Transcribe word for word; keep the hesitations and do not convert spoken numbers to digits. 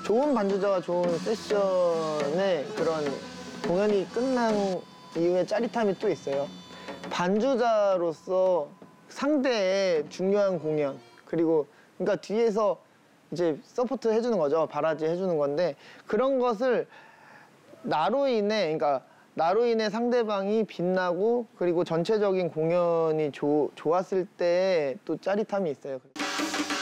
좋은 반주자와 좋은 세션의 그런 공연이 끝난 이후에 짜릿함이 또 있어요. 반주자로서 상대의 중요한 공연, 그리고 그러니까 뒤에서 이제 서포트 해주는 거죠. 바라지 해주는 건데, 그런 것을 나로 인해, 그러니까 나로 인해 상대방이 빛나고, 그리고 전체적인 공연이 조, 좋았을 때 또 짜릿함이 있어요.